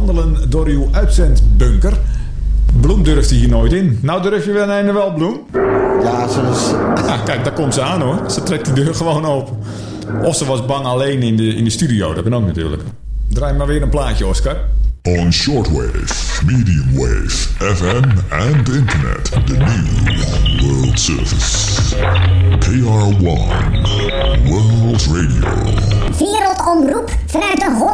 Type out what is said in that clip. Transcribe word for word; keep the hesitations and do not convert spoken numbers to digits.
wandelen door uw uitzendbunker. Bloem durfde hier nooit in. Nou durf je wel een wel, Bloem? Ja, ze was... Ja, kijk, daar komt ze aan hoor. Ze trekt die deur gewoon open. Of ze was bang alleen in de, in de studio. Dat kan ook natuurlijk. Draai maar weer een plaatje, Oscar. On shortwave, medium wave, F M and internet. The new world service. K R one World Radio. Wereldomroep vanuit de Hollandse